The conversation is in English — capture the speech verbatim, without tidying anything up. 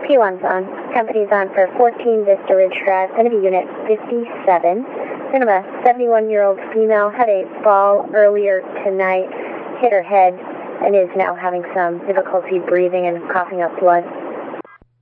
P one's on. Company's on for fourteen Vista Ridge Drive, going to be unit fifty-seven. Cinema, seventy-one-year-old female, had a fall earlier tonight, hit her head, and is now having some difficulty breathing and coughing up blood.